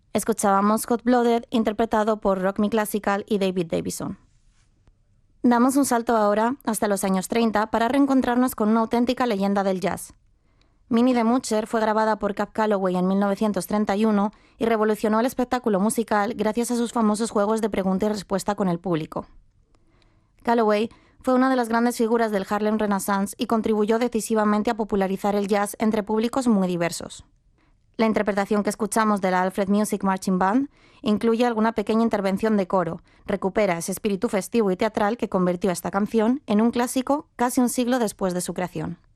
Escuchábamos Hot Blooded, interpretado por Rock Me Classical y David Davison. Damos un salto ahora hasta los años 30 para reencontrarnos con una auténtica leyenda del jazz. Minnie the Moocher fue grabada por Cab Calloway en 1931 y revolucionó el espectáculo musical gracias a sus famosos juegos de pregunta y respuesta con el público. Calloway fue una de las grandes figuras del Harlem Renaissance y contribuyó decisivamente a popularizar el jazz entre públicos muy diversos. La interpretación que escuchamos de la Alfred Music Marching Band incluye alguna pequeña intervención de coro, recupera ese espíritu festivo y teatral que convirtió esta canción en un clásico casi un siglo después de su creación.